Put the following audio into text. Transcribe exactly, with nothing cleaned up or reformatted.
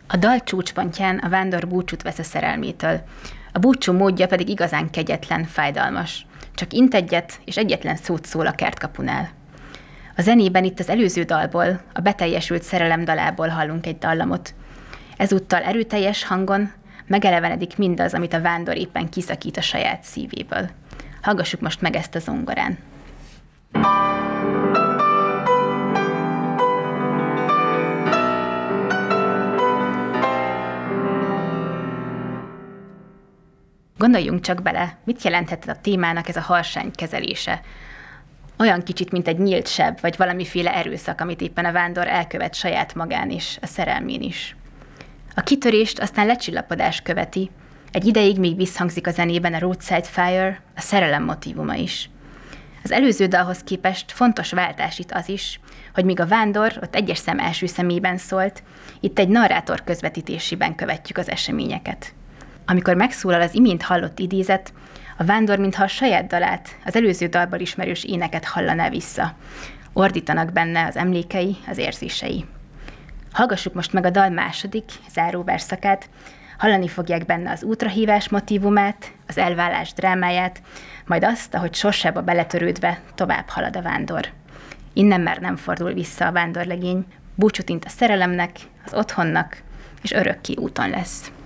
A dal csúcspontján a vándor búcsút vesz a szerelmétől. A búcsú módja pedig igazán kegyetlen, fájdalmas. Csak int egyet, és egyetlen szót szól a kertkapunál. A zenében itt az előző dalból, a beteljesült szerelem dalából hallunk egy dallamot. Ezúttal erőteljes hangon megelevenedik mindaz, amit a vándor éppen kiszakít a saját szívéből. Hallgassuk most meg ezt a zongorán. Gondoljunk csak bele, mit jelenthet a témának ez a harsány kezelése. Olyan kicsit, mint egy nyílt seb, vagy valamiféle erőszak, amit éppen a vándor elkövet saját magán is, a szerelmén is. A kitörést aztán lecsillapodás követi, egy ideig még visszhangzik a zenében a Roadside Fire, a szerelem motívuma is. Az előző dalhoz képest fontos váltás itt az is, hogy míg a vándor ott egyes szem első szemében szólt, itt egy narrátor közvetítésében követjük az eseményeket. Amikor megszólal az imént hallott idézet, a vándor mintha a saját dalát, az előző dalból ismerős éneket hallaná vissza. Ordítanak benne az emlékei, az érzései. Hallgassuk most meg a dal második, záró verszakát, hallani fogják benne az útrahívás motívumát, az elválás drámáját, majd azt, ahogy sorsába beletörődve tovább halad a vándor. Innen már nem fordul vissza a vándorlegény, búcsút int a szerelemnek, az otthonnak, és örökké úton lesz.